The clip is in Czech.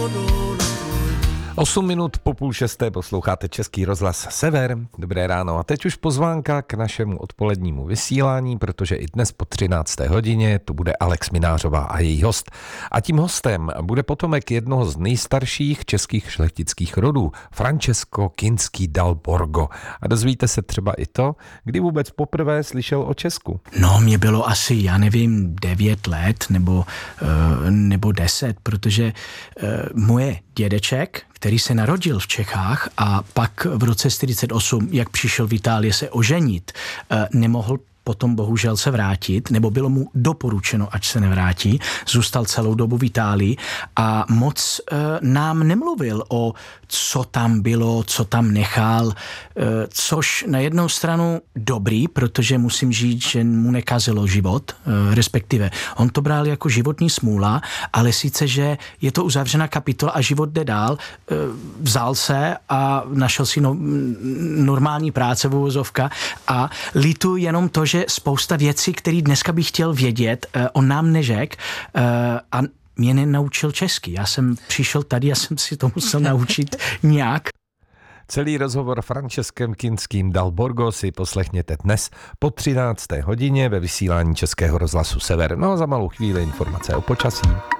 8 minut po 5:30 posloucháte Český rozhlas Sever. Dobré ráno. A teď už pozvánka k našemu odpolednímu vysílání, protože i dnes po 13. hodině tu bude Alex Minářová a její host. A tím hostem bude potomek jednoho z nejstarších českých šlechtických rodů, Francesco Kinský dal Borgo. A dozvíte se třeba i to, kdy vůbec poprvé slyšel o Česku. No, mě bylo asi, 9 let nebo 10, protože moje dědeček, který se narodil v Čechách a pak v roce 1948, jak přišel v Itálii se oženit, nemohl potom bohužel se vrátit, nebo bylo mu doporučeno, ať se nevrátí, zůstal celou dobu v Itálii a moc nám nemluvil o co tam bylo, co tam nechal, což na jednou stranu dobrý, protože musím říct, že mu nekazilo život, respektive on to bral jako životní smůla, ale sice, že je to uzavřená kapitola a život jde dál, vzal se a našel si normální práce v uvozovka a lituji jenom to, že spousta věcí, které dneska bych chtěl vědět, on nám neřekl a mě nenaučil česky. Já jsem přišel tady a jsem si to musel naučit nějak. Celý rozhovor Franceskem Kinským dal Borgo si poslechněte dnes po 13. hodině ve vysílání Českého rozhlasu Sever. No a za malou chvíli informace o počasí.